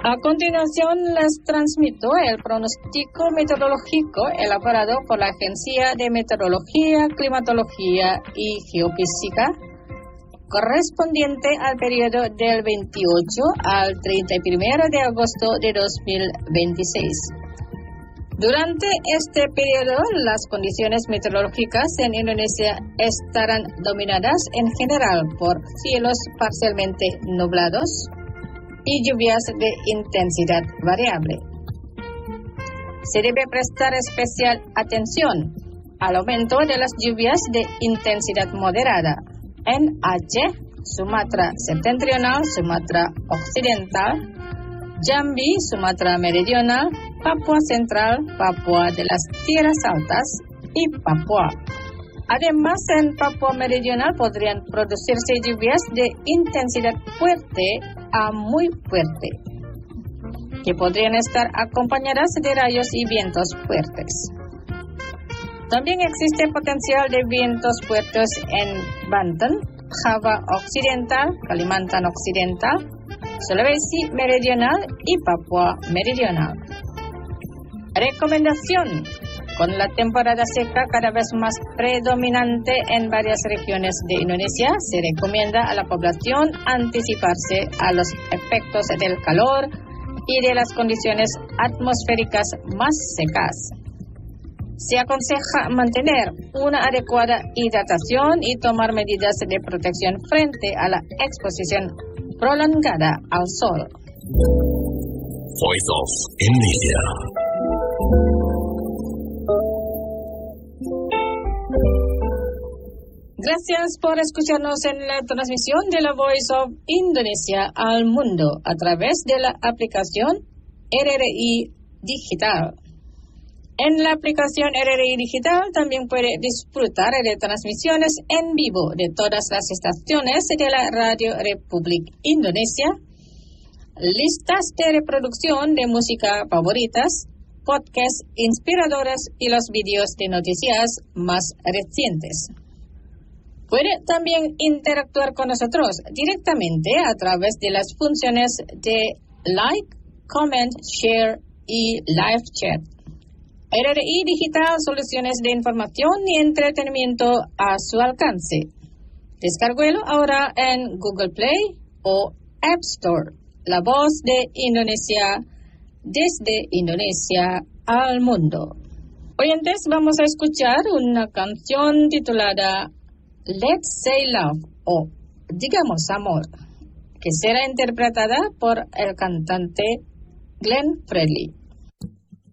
A continuación les transmito el pronóstico meteorológico elaborado por la Agencia de Meteorología, Climatología y Geofísica, correspondiente al periodo del 28 al 31 de agosto de 2026. Durante este periodo, las condiciones meteorológicas en Indonesia estarán dominadas en general por cielos parcialmente nublados y lluvias de intensidad variable. Se debe prestar especial atención al aumento de las lluvias de intensidad moderada en Aceh, Sumatra Septentrional, Sumatra Occidental, Jambi, Sumatra Meridional, Papua Central, Papua de las Tierras Altas y Papua. Además, en Papua Meridional podrían producirse lluvias de intensidad fuerte a muy fuerte, que podrían estar acompañadas de rayos y vientos fuertes. También existe potencial de vientos fuertes en Banten, Java Occidental, Kalimantan Occidental, Sulawesi Meridional y Papua Meridional. Recomendación: con la temporada seca cada vez más predominante en varias regiones de Indonesia, se recomienda a la población anticiparse a los efectos del calor y de las condiciones atmosféricas más secas. Se aconseja mantener una adecuada hidratación y tomar medidas de protección frente a la exposición prolongada al sol. Voice of Indonesia. Gracias por escucharnos en la transmisión de la Voice of Indonesia al mundo a través de la aplicación RRI Digital. En la aplicación RRI Digital también puede disfrutar de transmisiones en vivo de todas las estaciones de la Radio Republik Indonesia, listas de reproducción de música favoritas, podcasts inspiradores y los videos de noticias más recientes. Puede también interactuar con nosotros directamente a través de las funciones de like, comment, share y live chat. RRI Digital, soluciones de información y entretenimiento a su alcance. Descárguelo ahora en Google Play o App Store. La voz de Indonesia, desde Indonesia al mundo. Oyentes, vamos a escuchar una canción titulada Let's Say Love o Digamos Amor, que será interpretada por el cantante Glenn Fredly.